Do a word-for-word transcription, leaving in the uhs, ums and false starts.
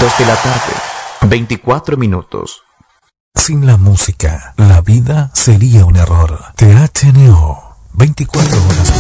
Dos de la tarde, veinticuatro minutos. Sin la música, la vida sería un error. T H N O, veinticuatro horas.